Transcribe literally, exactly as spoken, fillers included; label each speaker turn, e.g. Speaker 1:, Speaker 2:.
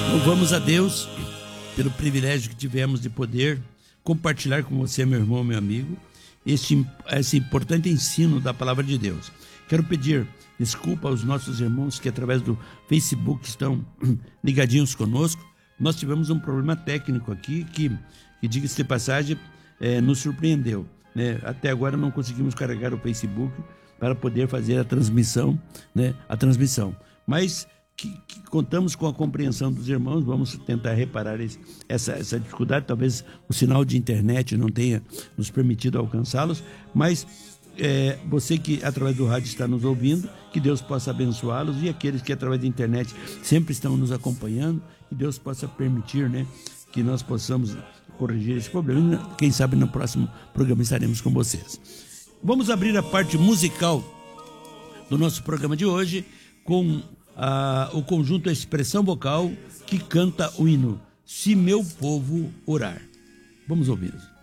Speaker 1: Louvamos a Deus pelo privilégio que tivemos de poder compartilhar com você, meu irmão, meu amigo, este, esse importante ensino da palavra de Deus. Quero pedir desculpa aos nossos irmãos que através do Facebook estão ligadinhos conosco. Nós tivemos um problema técnico aqui que, que diga-se de passagem, é, nos surpreendeu, né? Até agora não conseguimos carregar o Facebook para poder fazer a transmissão, né? A transmissão. Mas que, que contamos com a compreensão dos irmãos, vamos tentar reparar esse, essa, essa dificuldade. Talvez o sinal de internet não tenha nos permitido alcançá-los, mas é, você que através do rádio está nos ouvindo, que Deus possa abençoá-los, e aqueles que através da internet sempre estão nos acompanhando, que Deus possa permitir, né, que nós possamos corrigir esse problema. Quem sabe no próximo programa estaremos com vocês. Vamos abrir a parte musical do nosso programa de hoje com a, o conjunto A Expressão Vocal, que canta o hino Se Meu Povo Orar. Vamos ouvi-los.